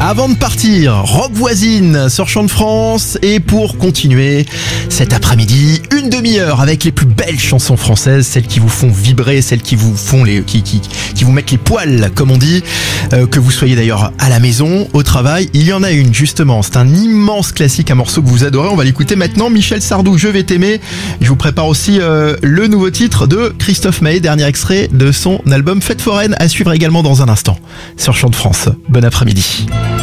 Avant de partir, Rock Voisine sur Chant de France, et pour continuer cet après-midi, une demi-heure avec les plus belles chansons françaises, celles qui vous font vibrer, celles qui vous font qui vous mettent les poils, comme on dit, que vous soyez d'ailleurs à la maison, au travail. Il y en a une justement, c'est un immense classique, un morceau que vous adorez. On va l'écouter maintenant, Michel Sardou, Je vais t'aimer. Je vous prépare aussi le nouveau titre de Christophe Maé, dernier extrait de son album Fête foraine, à suivre également dans un instant sur Chant de France. Bon après-midi.